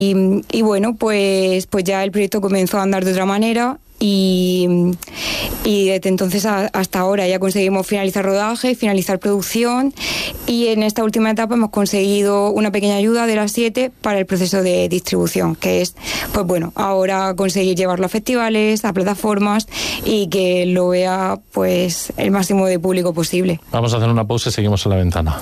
Y bueno, pues ya el proyecto comenzó a andar de otra manera. Y desde entonces hasta ahora ya conseguimos finalizar rodaje, finalizar producción, y en esta última etapa hemos conseguido una pequeña ayuda de las 7 para el proceso de distribución, que es, pues bueno, ahora conseguir llevarlo a festivales, a plataformas y que lo vea pues el máximo de público posible. Vamos a hacer una pausa y seguimos en La Ventana.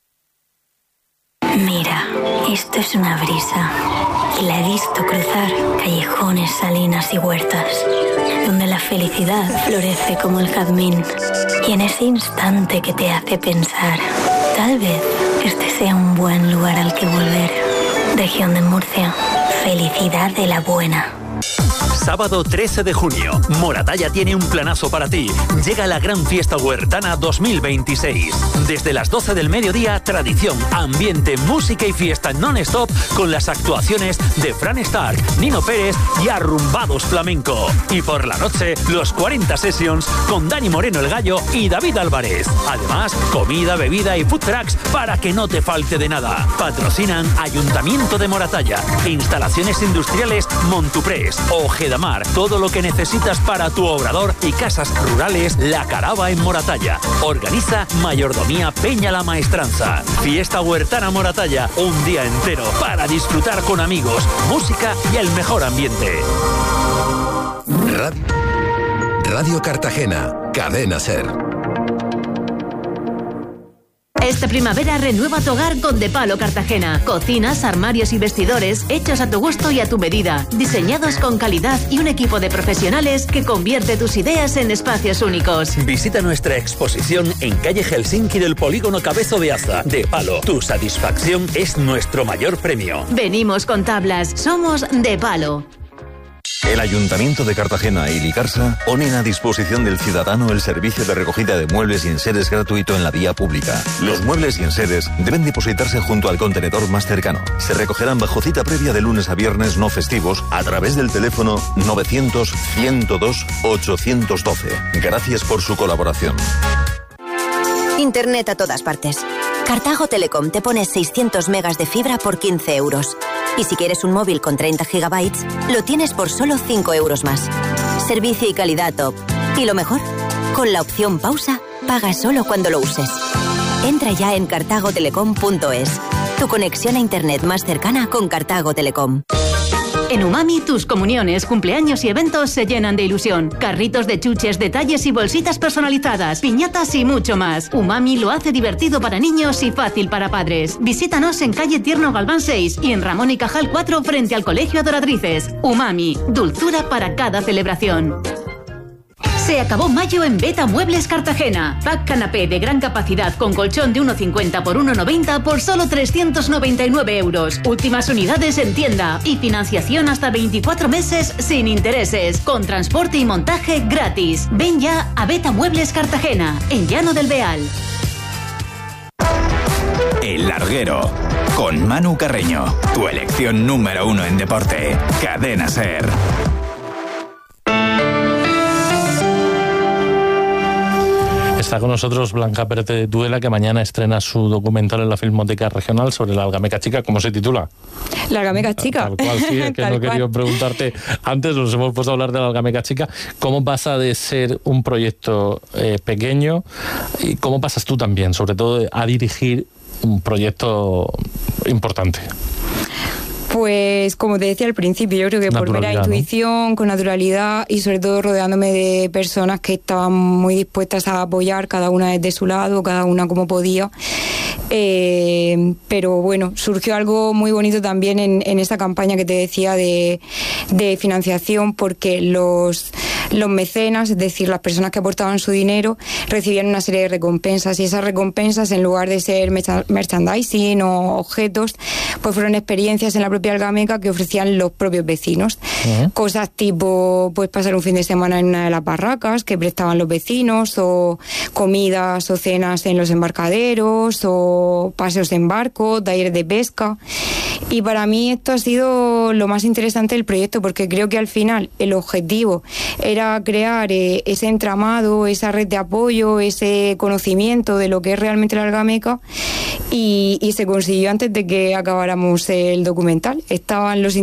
Mira, esto es una brisa y la he visto cruzar callejones, salinas y huertas, donde la felicidad florece como el jazmín. Y en ese instante que te hace pensar, tal vez este sea un buen lugar al que volver. Región de Murcia, felicidad de la buena. Sábado 13 de junio, Moratalla tiene un planazo para ti. Llega la Gran Fiesta Huertana 2026. Desde las 12 del mediodía, tradición, ambiente, música y fiesta non-stop con las actuaciones de Fran Stark, Nino Pérez y Arrumbados Flamenco. Y por la noche, los 40 Sessions con Dani Moreno el Gallo y David Álvarez. Además, comida, bebida y food trucks para que no te falte de nada. Patrocinan Ayuntamiento de Moratalla, Instalaciones Industriales Montuprés, Ojedamar, todo lo que necesitas para tu obrador y casas rurales La Carava en Moratalla. Organiza Mayordomía Peña La Maestranza. Fiesta Huertana Moratalla, un día entero para disfrutar con amigos, música y el mejor ambiente. Radio Cartagena, Cadena SER. Esta primavera renueva tu hogar con De Palo Cartagena. Cocinas, armarios y vestidores hechos a tu gusto y a tu medida. Diseñados con calidad y un equipo de profesionales que convierte tus ideas en espacios únicos. Visita nuestra exposición en calle Helsinki del Polígono Cabezo de Aza. De Palo, tu satisfacción es nuestro mayor premio. Venimos con tablas. Somos De Palo. El Ayuntamiento de Cartagena y Licarsa ponen a disposición del ciudadano el servicio de recogida de muebles y enseres gratuito en la vía pública. Los muebles y enseres deben depositarse junto al contenedor más cercano. Se recogerán bajo cita previa de lunes a viernes no festivos a través del teléfono 900-102-812. Gracias por su colaboración. Internet a todas partes. Cartago Telecom te pone 600 megas de fibra por 15 euros. Y si quieres un móvil con 30 gigabytes, lo tienes por solo 5 euros más. Servicio y calidad top. Y lo mejor, con la opción pausa, paga solo cuando lo uses. Entra ya en cartagotelecom.es. Tu conexión a internet más cercana con Cartago Telecom. En Umami, tus comuniones, cumpleaños y eventos se llenan de ilusión. Carritos de chuches, detalles y bolsitas personalizadas, piñatas y mucho más. Umami lo hace divertido para niños y fácil para padres. Visítanos en calle Tierno Galván 6 y en Ramón y Cajal 4 frente al Colegio Adoratrices. Umami, dulzura para cada celebración. Se acabó mayo en Beta Muebles Cartagena. Pack canapé de gran capacidad con colchón de 1,50 por 1,90 por solo 399 euros. Últimas unidades en tienda y financiación hasta 24 meses sin intereses, con transporte y montaje gratis. Ven ya a Beta Muebles Cartagena, en Llano del Beal. El Larguero, con Manu Carreño, tu elección número 1 en deporte. Cadena SER. Está con nosotros Blanca Pérez de Tudela, que mañana estrena su documental en la Filmoteca Regional sobre la Algameca Chica. ¿Cómo se titula? La Algameca Chica. Tal cual, sí, es que no he querido preguntarte. Antes nos hemos puesto a hablar de la Algameca Chica. ¿Cómo pasa de ser un proyecto pequeño y cómo pasas tú también, sobre todo, a dirigir un proyecto importante? Pues como te decía al principio, yo creo que por mera intuición, ¿no? Con naturalidad y sobre todo rodeándome de personas que estaban muy dispuestas a apoyar, cada una desde su lado, cada una como podía. Pero bueno, surgió algo muy bonito también en esa campaña que te decía de financiación, porque los mecenas, es decir, las personas que aportaban su dinero, recibían una serie de recompensas, y esas recompensas, en lugar de ser merchandising o objetos, pues fueron experiencias en la propia Algameca que ofrecían los propios vecinos. Cosas tipo, pues pasar un fin de semana en una de las barracas que prestaban los vecinos, o comidas o cenas en los embarcaderos, o paseos en barco, talleres de pesca. Y para mí esto ha sido lo más interesante del proyecto, porque creo que al final el objetivo era era crear ese entramado, esa red de apoyo, ese conocimiento de lo que es realmente la Algameca, y se consiguió antes de que acabáramos el documental. Estaban los